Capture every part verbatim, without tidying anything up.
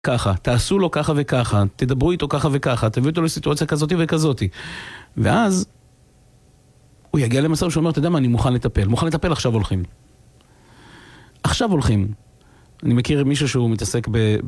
ככה, תעשו לו ככה וככה, תדברו איתו ככה וככה, תביאו אותו לסיטואציה כזאת וכזאת. ואז הוא יגיע למצב שהוא אומר, אתה יודע מה, אני מוכן לטפל. מוכן לטפל, עכשיו הולכים. עכשיו הולכים. אני מכיר מישהו שהוא מתעסק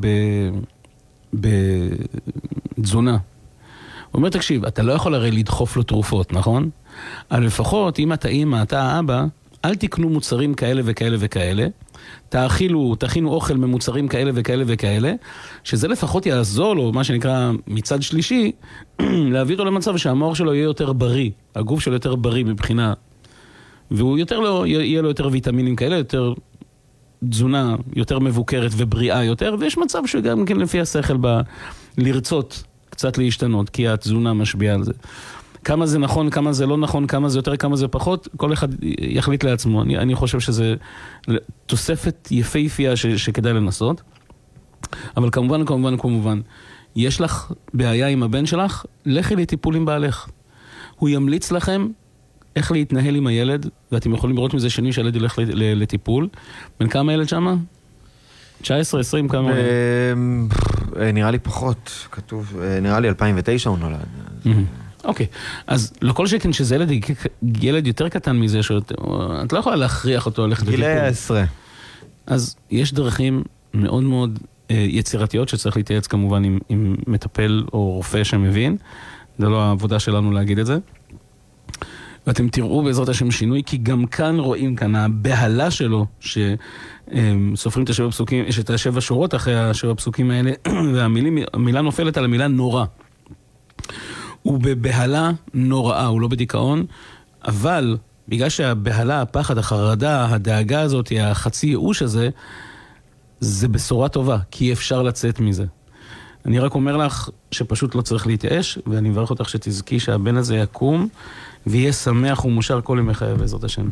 בתזונה. הוא אומר, תקשיב, אתה לא יכול הרי לדחוף לו תרופות, נכון? אבל לפחות, אם אתה אימא, אתה האבא, אל תקנו מוצרים כאלה וכאלה וכאלה, תאכילו, תכינו אוכל ממוצרים כאלה וכאלה וכאלה, שזה לפחות יעזור לו, מה שנקרא מצד שלישי, להביא אותו למצב שהמוח שלו יהיה יותר בריא, הגוף שלו יותר בריא מבחינה, והוא יותר לא, יהיה לו יותר ויטמינים כאלה, יותר תזונה, יותר מבוקרת ובריאה יותר, ויש מצב שגם כן לפי השכל ב... לרצות קצת להשתנות, כי התזונה משפיעה על זה. כמה זה נכון, כמה זה לא נכון, כמה זה יותר, כמה זה פחות, כל אחד יחליט לעצמו. אני, אני חושב שזה תוספת יפהפייה ש, שכדאי לנסות. אבל כמובן, כמובן, כמובן, יש לך בעיה עם הבן שלך, לכי לטיפול עם בעלך. הוא ימליץ לכם איך להתנהל עם הילד, ואתם יכולים לראות מזה שני שהילד ילך לטיפול. בין כמה הילד שמה? תשע עשרה, עשרים, כמה? נראה לי פחות, כתוב, נראה לי אלפיים ותשע הוא נולד. אוקיי, אז לכל שכן שזה ילד, ילד יותר קטן מזה, שאת לא יכולה להכריח אותו ללכת לטיפול. גילי עשרה. אז יש דרכים מאוד מאוד יצירתיות שצריך להתייעץ כמובן עם, עם מטפל או רופא שמבין. זה לא העבודה שלנו להגיד את זה. ואתם תראו בעזרת השם שינוי, כי גם כאן רואים כאן הבהלה שלו, שסופרים את השבע פסוקים, יש את השבע שורות אחרי השבע פסוקים האלה, והמילה נופלת על המילה נורא. הוא בבהלה נוראה, הוא לא בדיכאון, אבל בגלל שהבהלה, הפחד, החרדה, הדאגה הזאת, החצי ייאוש הזה, זה בשורה טובה, כי אפשר לצאת מזה. אני רק אומר לך שפשוט לא צריך להתייאש, ואני מברך אותך שתזכי שהבן הזה יקום, ויהיה שמח ומושר כל ימי חייו בעזרת השם.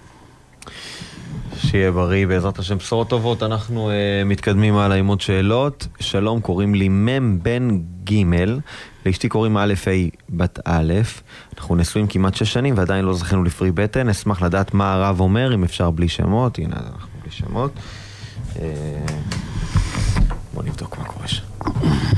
שיהיה בריא בעזרת השם. בשורות טובות, אנחנו uh, מתקדמים על העימות שאלות. שלום, קוראים לי מם בן ג', לאשתי קוראים א' ה' בת א', אנחנו נשואים כמעט שש שנים ועדיין לא זכינו לפרי בטן. אשמח לדעת מה הרב אומר, אם אפשר בלי שמות. הנה, אנחנו בלי שמות. Uh, בוא נבדוק מה קורה שם.